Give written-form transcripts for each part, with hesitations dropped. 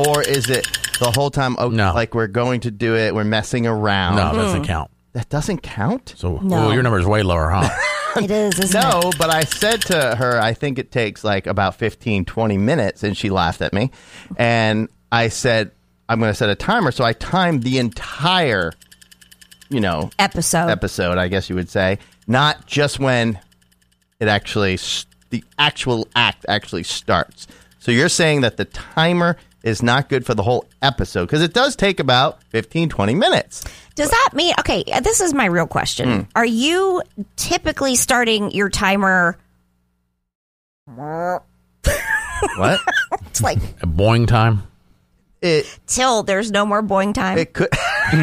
Or is it the whole time, No. like we're going to do it, we're messing around? No, it doesn't count. That doesn't count? So No. your number is way lower, huh? It is, isn't it? No, but I said to her, I think it takes like about 15, 20 minutes, and she laughed at me. And I said, I'm going to set a timer. So I timed the entire, Episode, I guess you would say, not just when it actually, the actual act actually starts. So you're saying that the timer is not good for the whole episode because it does take about 15, 20 minutes. Does that mean, okay, this is my real question. Are you typically starting your timer? What? It's like A boing time. till there's no more boing time. It could.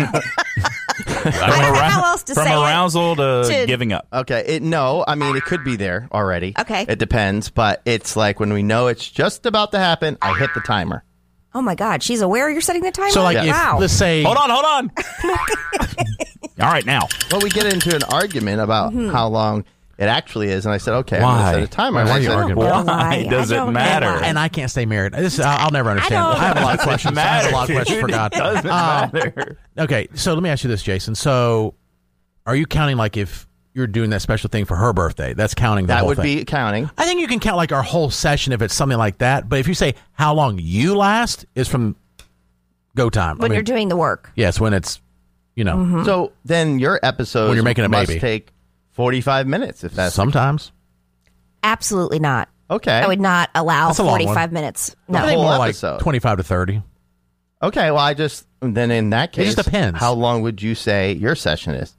I don't know how else to From say arousal it. to giving up. Okay. No, I mean, it could be there already. Okay. It depends, but it's like when we know it's just about to happen, I hit the timer. Oh my God, she's aware you're setting the timer? So, like, if, wow. let's say... Hold on. All right, now. Well, we get into an argument about how long it actually is, and I said, okay, I'm Why? going to set a timer. Why And are I you said, arguing? Why? Why does I it don't know matter? why. And I can't stay married. I'll never understand. I don't- I have a lot of questions. I have a lot of questions Dude, for God. It doesn't matter. Okay, so let me ask you this, Jason. So, are you counting like if you're doing that special thing for her birthday? That's counting the that whole would thing. be counting. I think you can count like our whole session if it's something like that. But if you say how long you last is from go time. when you're doing the work. Yes, when it's, So then your episode When you're making a must baby. take 45 minutes if that's sometimes. Absolutely not. okay. I would not allow That's a long 45 one. minutes. I No. think whole more episode. like 25 to 30. Okay, well, then in that case, just depends. How long would you say your session is?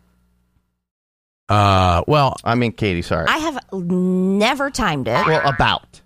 Well, I mean, Katie, sorry. I have never timed it. Well, about.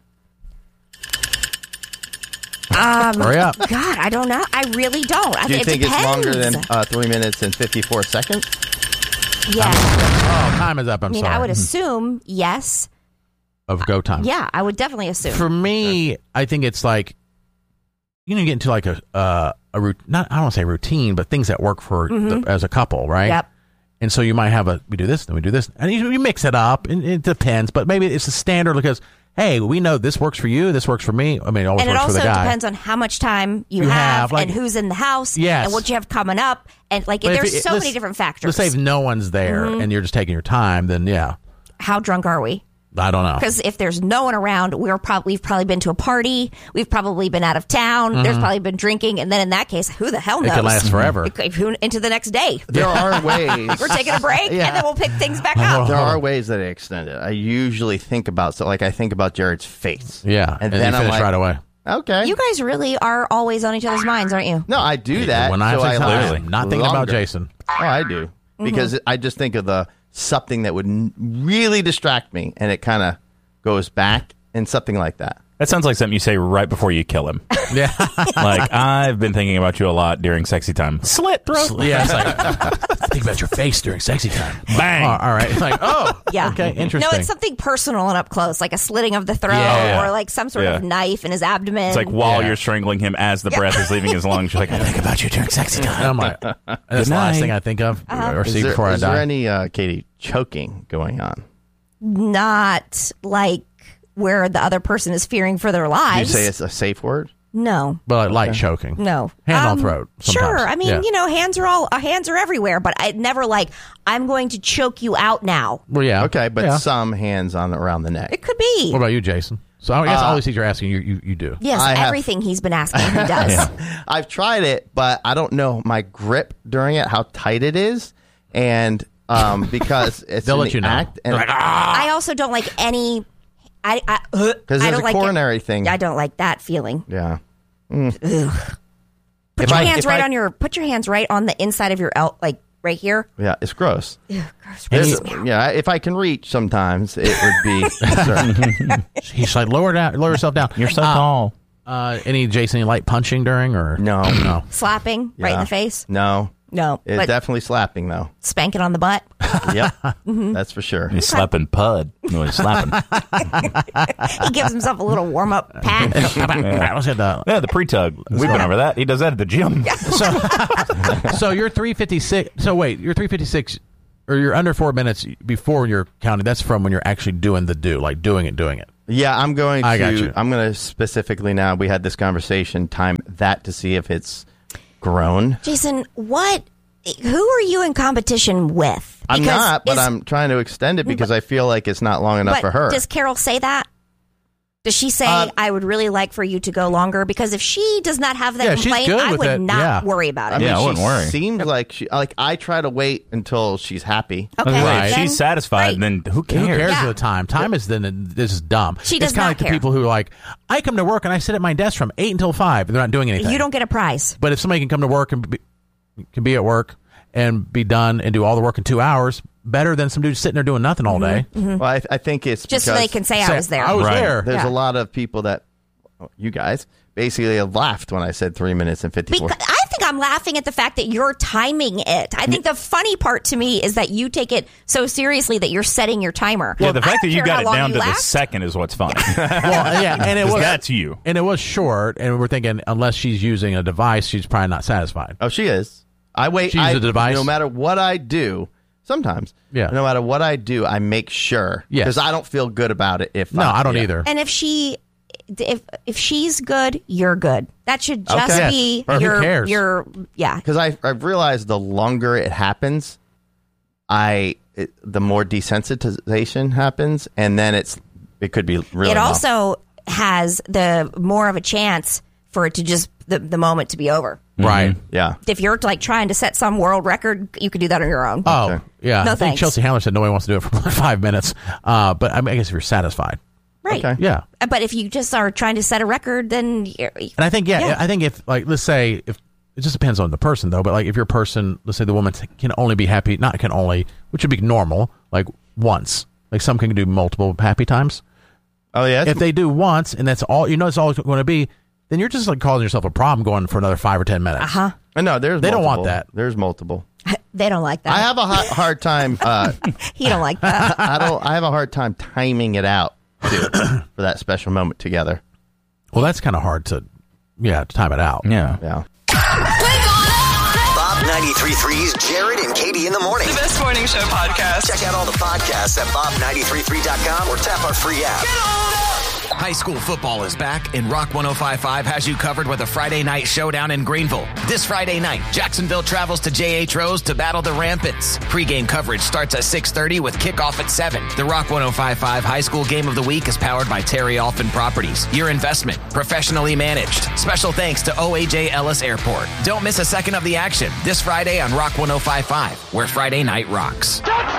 hurry up. God, I don't know. I really don't. Do you it think it's depends. longer than 3 minutes and 54 seconds? Yeah. Oh, time is up. I'm I mean, sorry. I would assume yes. Of go time. Yeah, I would definitely assume. For me, I think it's like you get into like a not I don't want to say routine, but things that work for as a couple, right? Yep. And so you might have we do this, then we do this, and you mix it up, and it depends. But maybe it's a standard because hey, we know this works for you, this works for me. I mean, it always And it works for also the guy. depends on how much time you You have have, like- and who's in the house Yes. and what you have coming up. And like, But if there's it- so let's- many different factors. Let's say if no one's there and you're just taking your time, then yeah, How drunk are we? I don't know. Because if there's no one around, we've probably been to a party. We've probably been out of town. There's probably been drinking. And then in that case, who the hell knows? It could last forever. Into the next day. There are ways. We're taking a break Yeah. and then we'll pick things back up. There are ways that I extend it. I usually think about, I think about Jared's face. Yeah, And you then I'm finish like, right away. okay. You guys really are always on each other's minds, aren't you? No, I do that. When I have so time, last I'm not thinking about longer. Jason. Oh, I do. Because I just think of something that would really distract me, and it kind of goes back and something like that. That sounds like something you say right before you kill him. Yeah, Like, I've been thinking about you a lot during sexy time. Slit throat. yeah. It's like think about your face during sexy time. Bang. Oh, all right. It's like Yeah. okay, interesting. No, it's something personal and up close, like a slitting of the throat Yeah. or like some sort Yeah. of knife in his abdomen. It's like while Yeah. you're strangling him as the breath is leaving his lungs. You're like, I think about you during sexy time. And I'm like, that's the last thing I think of or see before I Is die. there any, Katie, choking going on? Not like where the other person is fearing for their Do you lives. say it's a safe word? No. but light choking. No. Hand on throat. Sure. sometimes. I mean, Yeah. hands are everywhere, but I never like, I'm going to choke you out now. Well, yeah. Okay, but Yeah. some hands around the neck. It could be. What about you, Jason? So I guess all these things you're asking, you do. Yes, I have- everything he's been asking, he does. I've tried it, but I don't know my grip during it, how tight it is, and because it's They'll in let the you know. act, and I also don't like any. because I there's don't a like coronary thing. I don't like that feeling. Yeah. Put If your I- hands if right I- on your. Put your hands right on the inside of your like right here. Yeah, it's gross. Ugh, gross, There's- gross. yeah, if I can reach, sometimes it would be. Sure. He's like lower yourself down. You're so tall. Any Jason, any light punching during or No. Slapping right in Yeah. the face. No, No, it's but definitely slapping though. spanking on the butt. Yep, that's for sure. He's slapping Pud. No, he's slapping. He gives himself a little warm up pat. I was at the Yeah, the pre-tug. We've been over that. He does that at the gym. so you're 356. So wait, you're 356, or you're under 4 minutes before you're counting. That's from when you're actually doing like doing it. Yeah, I'm going I got you. to. I'm going to specifically now. We had this conversation. Time that to see if it's grown. Jason, who are you in competition with? I'm Because not, but I'm trying to extend it because I feel like it's not long enough but for her. Does Carol say that? Does she say, I would really like for you to go longer? Because if she does not have that she's complaint, good I with would it. not Yeah. worry about it. I mean, Yeah, I she wouldn't worry. Seems like I try to wait until she's happy. Okay, Right. If then- she's satisfied, right. then who cares? Who cares Yeah. of the time? Time is this is dumb. She does it's kind not of like the care. people who are like, I come to work and I sit at my desk from 8 until 5 and they're not doing anything. You don't get a prize. But if somebody can come to work and be at work and be done and do all the work in 2 hours, better than some dude sitting there doing nothing all day. Well, I think it's Just so because they can say I was there. I was Right. there. there's Yeah. a lot of people that you guys basically have laughed when I said 3 minutes and 54. Because I think I'm laughing at the fact that you're timing it. I think the funny part to me is that you take it so seriously that you're setting your timer. Yeah, the I fact that don't you care got how it long down you to the last. second is what's funny. Well, yeah, and it 'Cause was that's you. and it was short, and we're thinking unless she's using a device, she's probably not satisfied. Oh, she is. I wait. She uses a device? No matter what I do, sometimes. Yeah. No matter what I do, I make sure. Yes. Because I don't feel good about it if No, I don't either. And if she's good, you're good. That should just Okay. be Yes. Who cares? your yeah. Because I've realized the longer it happens, the more desensitization happens, and then it could be really. It long. also has the more of a chance for it to just the moment to be over. Right. Yeah. If you're like trying to set some world record, you could do that on your own. Oh, Okay. yeah. No I think thanks. Chelsea Handler said nobody wants to do it for 5 minutes. But I guess if you're satisfied. right. Okay. Yeah. But if you just are trying to set a record, then And I think, I think if, like, let's say, if it just depends on the person, though, but like if your person, let's say the woman can only be happy, not can only, which would be normal, like once. Like some can do multiple happy times. Oh yeah. If they do once and that's all, it's all it's going to be, then you're just like causing yourself a problem going for another 5 or 10 minutes. Uh-huh. No, there's. They don't want multiple. that. There's multiple. They don't like that. I have a hard time. He don't like that. I have a hard time timing it out too, for that special moment together. Well, that's kind of hard to time it out. Yeah. Yeah. Bob 93.3's Jared and Katie in the morning. The best morning show podcast. Check out all the podcasts at bob933.com or tap our free app. High school football is back, and Rock 105.5 has you covered with a Friday night showdown in Greenville. This Friday night, Jacksonville travels to J.H. Rose to battle the Rampants. Pre-game coverage starts at 6:30 with kickoff at 7. The Rock 105.5 High School Game of the Week is powered by Terry Alphin Properties. Your investment, professionally managed. Special thanks to OAJ Ellis Airport. Don't miss a second of the action this Friday on Rock 105.5, where Friday night rocks.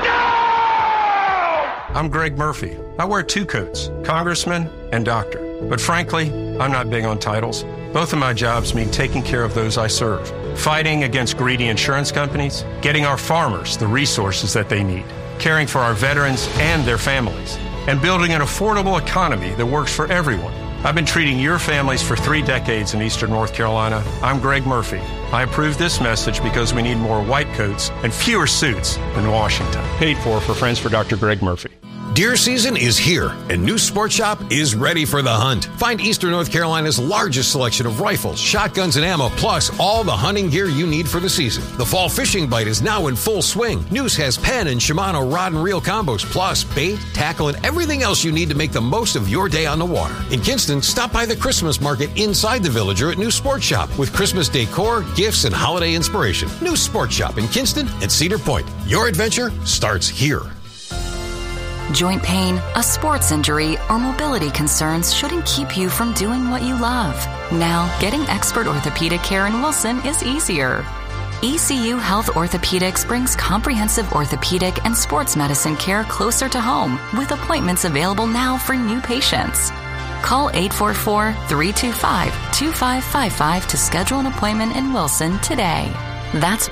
I'm Greg Murphy. I wear two coats, congressman and doctor. But frankly, I'm not big on titles. Both of my jobs mean taking care of those I serve, fighting against greedy insurance companies, getting our farmers the resources that they need, caring for our veterans and their families, and building an affordable economy that works for everyone. I've been treating your families for 3 decades in Eastern North Carolina. I'm Greg Murphy. I approve this message because we need more white coats and fewer suits in Washington. Paid for Friends for Dr. Greg Murphy. Deer season is here, and New Sport Shop is ready for the hunt. Find Eastern North Carolina's largest selection of rifles, shotguns, and ammo, plus all the hunting gear you need for the season. The fall fishing bite is now in full swing. News has Penn and Shimano rod and reel combos, plus bait, tackle, and everything else you need to make the most of your day on the water. In Kinston, stop by the Christmas market inside the Villager at New Sport Shop with Christmas decor, gifts, and holiday inspiration. New Sport Shop in Kinston and Cedar Point. Your adventure starts here. Joint pain, a sports injury, or mobility concerns shouldn't keep you from doing what you love. Now, getting expert orthopedic care in Wilson is easier. ECU Health Orthopedics brings comprehensive orthopedic and sports medicine care closer to home, with appointments available now for new patients. Call 844-325-2555 to schedule an appointment in Wilson today. That's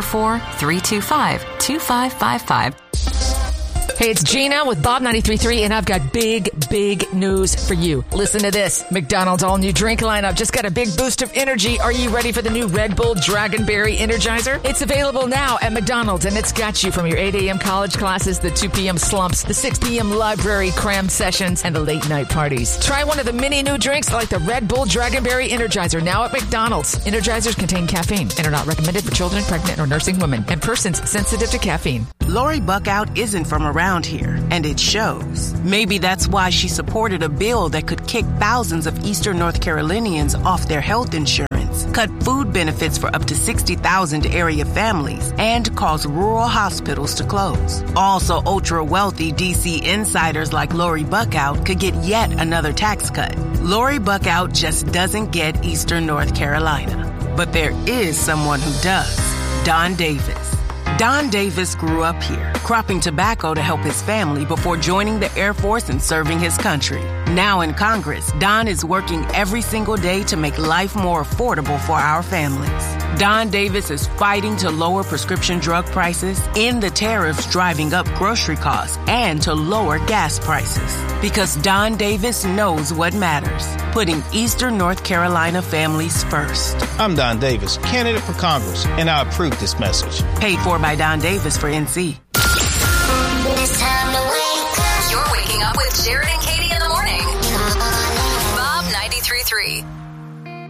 844-325-2555. Hey, it's Gina with Bob 93.3, and I've got big news for you. Listen to this. McDonald's all-new drink lineup just got a big boost of energy. Are you ready for the new Red Bull Dragonberry Energizer? It's available now at McDonald's, and it's got you from your 8 a.m. college classes, the 2 p.m. slumps, the 6 p.m. library cram sessions, and the late-night parties. Try one of the many new drinks like the Red Bull Dragonberry Energizer now at McDonald's. Energizers contain caffeine and are not recommended for children, pregnant, or nursing women, and persons sensitive to caffeine. Lori Buckout isn't from around here, and it shows. Maybe that's why she supported a bill that could kick thousands of Eastern North Carolinians off their health insurance, cut food benefits for up to 60,000 area families, and cause rural hospitals to close. Also, ultra-wealthy D.C. insiders like Lori Buckout could get yet another tax cut. Lori Buckout just doesn't get Eastern North Carolina. But there is someone who does. Don Davis. Don Davis grew up here, cropping tobacco to help his family before joining the Air Force and serving his country. Now in Congress, Don is working every single day to make life more affordable for our families. Don Davis is fighting to lower prescription drug prices, end the tariffs driving up grocery costs, and to lower gas prices. Because Don Davis knows what matters, putting Eastern North Carolina families first. I'm Don Davis, candidate for Congress, and I approve this message. Paid for by Don Davis for NC. It's time to wake up. You're waking up with Jared and Katie in the morning. Bob 93.3.